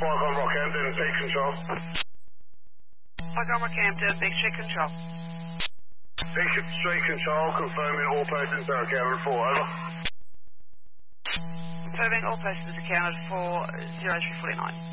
on Rockhampton, big control. Park on Rockhampton, Big Street Control. Big Street Control, confirming all persons are accounted for, over. Confirming all persons accounted for 0349.